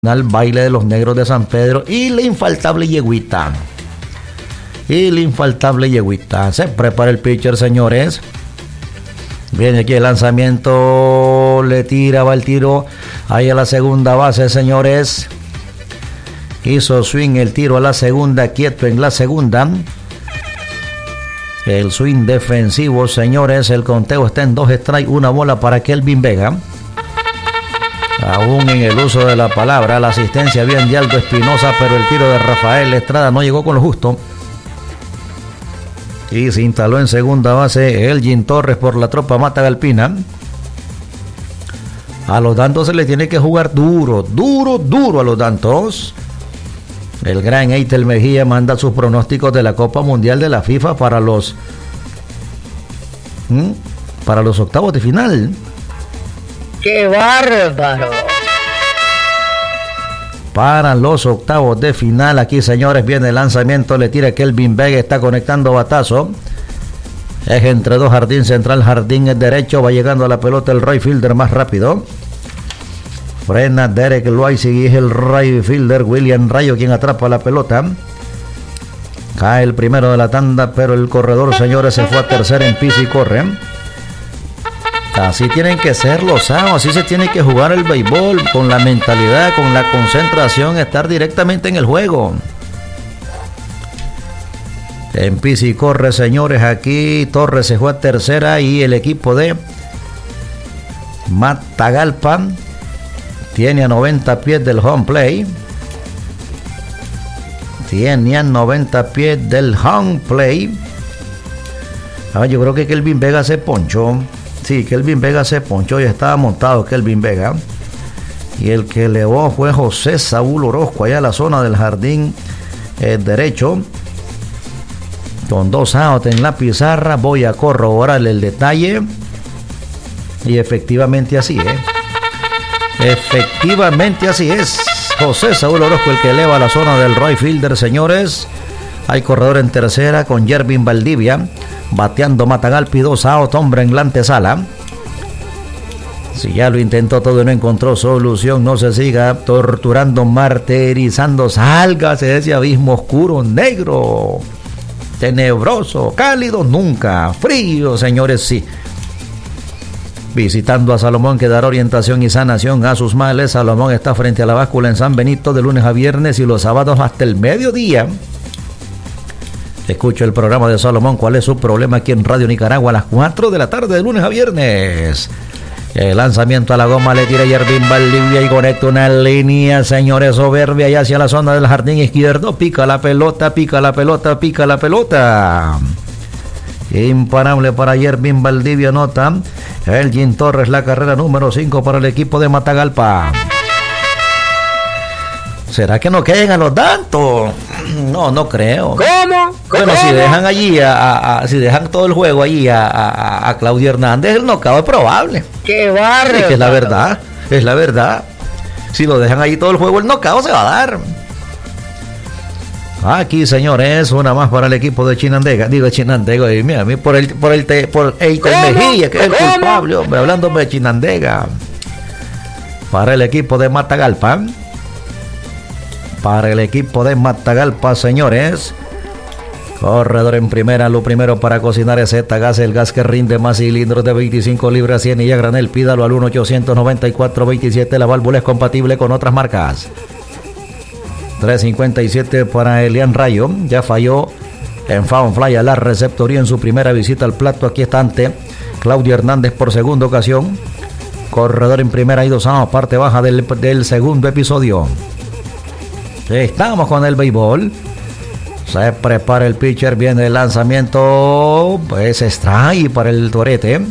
al baile de los negros de San Pedro y la infaltable yeguita. Se prepara el pitcher, señores. Viene aquí el lanzamiento, le tira, va el tiro ahí a la segunda base, señores. Hizo swing el tiro a la segunda, quieto en la segunda. El swing defensivo, señores. El conteo está en 2 strikes, 1 bola para Kelvin Vega. Aún en el uso de la palabra, la asistencia bien de Aldo Espinosa, pero el tiro de Rafael Estrada no llegó con lo justo. Y se instaló en segunda base Elgin Torres por la tropa Matagalpina. A los Dantos se le tiene que jugar duro a los Dantos. El gran Eitel Mejía manda sus pronósticos de la Copa Mundial de la FIFA para los octavos de final. ¡Qué bárbaro! Para los octavos de final, aquí, señores, viene el lanzamiento, le tira Kelvin Vega, está conectando batazo. Es entre dos, jardín central, jardín es derecho, va llegando a la pelota el right fielder más rápido. Frena Derek Loaiza y es el right fielder William Rayo quien atrapa la pelota. Cae el primero de la tanda, pero el corredor, señores, se fue a tercera en piso y corre. Así tienen que ser los sábados, así se tiene que jugar el béisbol, con la mentalidad, con la concentración, estar directamente en el juego. En piso y corre, señores, aquí Torres se fue a tercera y el equipo de Matagalpa tiene a 90 pies del home play. Yo creo que Kelvin Vega se ponchó. Sí, Kelvin Vega se ponchó y estaba montado Kelvin Vega. Y el que elevó fue José Saúl Orozco, allá a la zona del jardín derecho. Con 2 outs en la pizarra, voy a corroborarle el detalle. Y efectivamente así es. José Saúl Orozco el que eleva a la zona del right fielder, señores. Hay corredor en tercera con Yervin Valdivia. Bateando Matagalpa y 2 outs, hombre en la antesala. Si ya lo intentó todo y no encontró solución, no se siga torturando, martirizando. Sálgase de ese abismo oscuro, negro, tenebroso, cálido nunca, frío, señores, sí. Visitando a Salomón que dará orientación y sanación a sus males. Salomón está frente a la báscula en San Benito de lunes a viernes y los sábados hasta el mediodía. Escucho el programa de Salomón. ¿Cuál es su problema? Aquí en Radio Nicaragua a las 4 de la tarde de lunes a viernes. El lanzamiento a la goma, le tira Yervin Valdivia y conecta una línea, señores, soberbia y hacia la zona del jardín izquierdo. Pica la pelota. Imparable para Yervin Valdivia, anota Elgin Torres, la carrera número 5 para el equipo de Matagalpa. ¿Será que no queden a los Dantos? No creo. ¿Cómo? Bueno, si dejan allí, si dejan todo el juego allí a Claudio Hernández, el knockout es probable. ¡Qué bárbaro! Es que es la verdad. Si lo dejan allí todo el juego, el knockout se va a dar. Aquí, señores, una más para el equipo de Chinandega. Digo Chinandega, y mira, a mí por Eitel Mejía, que es el culpable, hombre, hablando de Chinandega. Para el equipo de Matagalpa. Señores. Corredor en primera, lo primero para cocinar es Z-Gas, el gas que rinde más cilindros de 25 libras 100 y a granel. Pídalo al 1-894-27. La válvula es compatible con otras marcas. 3.57 para Elian Rayo. Ya falló en foul fly a la receptoría en su primera visita al plato. Aquí está ante Claudio Hernández por segunda ocasión. Corredor en primera y 2 outs, parte baja del segundo episodio. Estamos con el béisbol. Se prepara el pitcher, viene el lanzamiento. Pues strike para el Torete.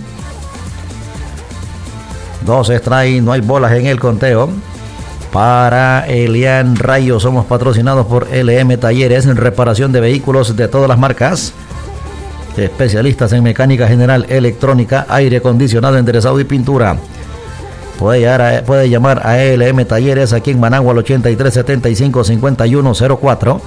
2 strikes, no hay bolas en el conteo. Para Elian Rayo, somos patrocinados por LM Talleres en reparación de vehículos de todas las marcas. Especialistas en mecánica general, electrónica, aire acondicionado, enderezado y pintura. Puede llamar a LM Talleres aquí en Managua al 8375-5104.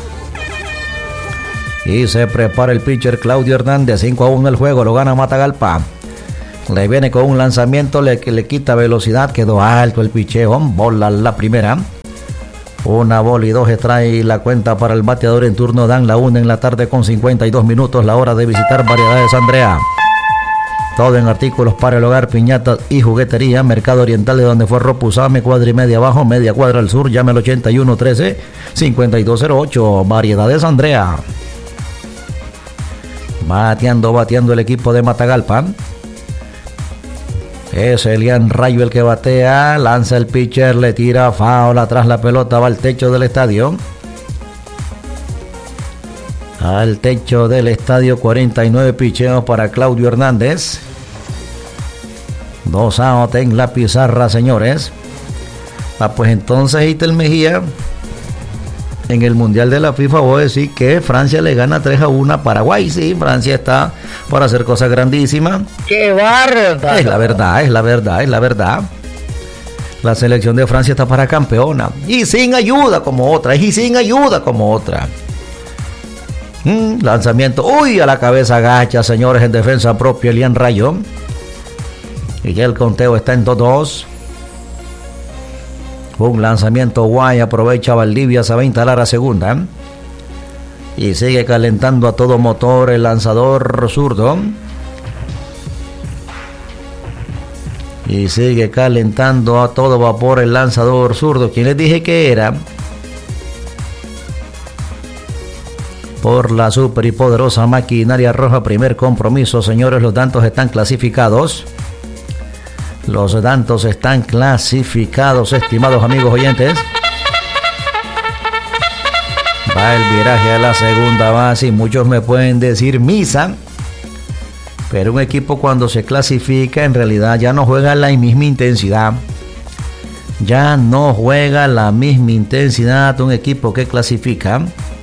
Y se prepara el pitcher Claudio Hernández. 5-1 el juego, lo gana Matagalpa. Le viene con un lanzamiento, le quita velocidad, quedó alto el picheo, bola la primera. Una bola y 2 extrae la cuenta para el bateador en turno. Dan la 1 en la tarde con 52 minutos. La hora de visitar Variedades Andrea. Todo en artículos para el hogar, piñatas y juguetería. Mercado Oriental, de donde fue Ropusame, cuadra y media abajo, media cuadra al sur. Llame al 8113-5208. Variedades Andrea. Bateando el equipo de Matagalpa. Es Elian Rayo el que batea. Lanza el pitcher, le tira foul atrás, la pelota va al techo del estadio. Al techo del estadio, 49 picheos para Claudio Hernández. 2 out en la pizarra, señores. Pues entonces Itel Mejía, en el Mundial de la FIFA, voy a decir que Francia le gana 3-1 a Paraguay. Sí, Francia está para hacer cosas grandísimas. ¡Qué bárbaro! Es la verdad. La selección de Francia está para campeona. Y sin ayuda como otra. Lanzamiento. Uy, a la cabeza agacha, señores, en defensa propia, Elian Rayo. Y ya el conteo está en 2-2. Un lanzamiento guay, aprovecha Valdivia, se va a instalar a segunda. Y sigue calentando a todo motor el lanzador zurdo. Y sigue calentando a todo vapor el lanzador zurdo. ¿Quién les dije que era? Por la super y poderosa maquinaria roja. Primer compromiso, señores, los datos están clasificados. Estimados amigos oyentes. Va el viraje a la segunda base y muchos me pueden decir misa. Pero un equipo cuando se clasifica en realidad ya no juega la misma intensidad. Un equipo que clasifica.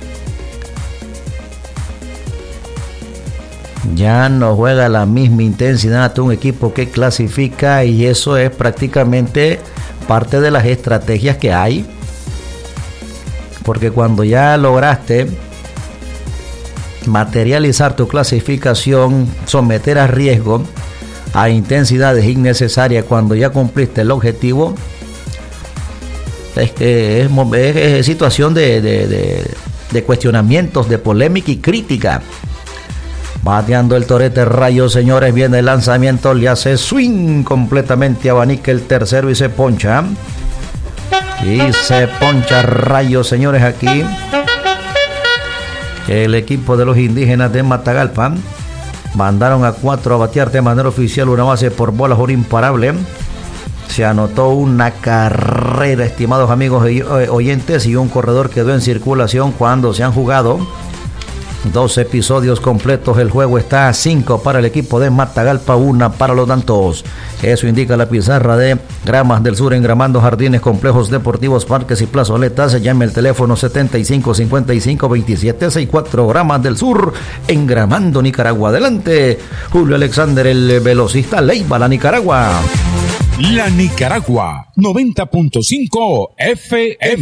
Ya no juega la misma intensidad un equipo que clasifica, y eso es prácticamente parte de las estrategias que hay. Porque cuando ya lograste materializar tu clasificación, someter a riesgo a intensidades innecesarias, cuando ya cumpliste el objetivo, es que es situación de cuestionamientos, de polémica y crítica. Bateando el torete Rayo, señores, viene el lanzamiento, le hace swing completamente, abanica el tercero y se poncha. Rayo, señores, aquí. El equipo de los indígenas de Matagalpa mandaron a 4 a batear de manera oficial, una base por bolas, un imparable. Se anotó una carrera, estimados amigos oyentes, y un corredor quedó en circulación cuando se han jugado 2 episodios completos. El juego está a 5 para el equipo de Matagalpa, 1 para los Dantos. Eso indica la pizarra de Gramas del Sur, engramando jardines, complejos deportivos, parques y plazoletas. Se llame el teléfono 75552764. Gramas del Sur, engramando Nicaragua. Adelante, Julio Alexander, el velocista. Leiva, la Nicaragua. La Nicaragua, 90.5 FM.